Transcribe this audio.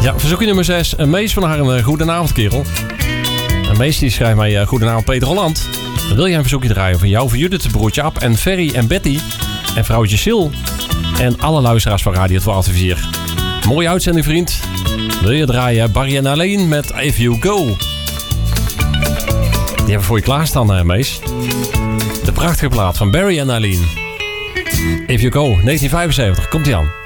Ja, verzoekje nummer 6. Mees van haar een goedenavond, kerel. En Mees die schrijft mij goedenavond Peter Holland. Wil jij een verzoekje draaien van jou, voor Judith, broertje Ab en Ferry en Betty en vrouwtje Sil en alle luisteraars van Radio 124. Mooie uitzending, vriend. Wil je draaien Barry en Alleen met If You Go? Die hebben we voor je klaarstaan, Mees. De prachtige plaat van Barry en Alleen. If You Go, 1975. Komt-ie aan.